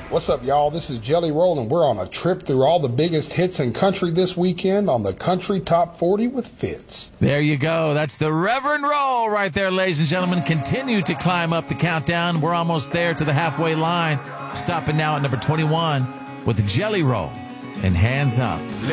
What's up, y'all? This is Jelly Roll, and we're on a trip through all the biggest hits in country this weekend on the Country Top 40 with Fitz. There you go. That's the Reverend Roll right there, ladies and gentlemen. Continue to climb up the countdown. We're almost there to the halfway line. Stopping now at number 21 with the Jelly Roll and Hands Up.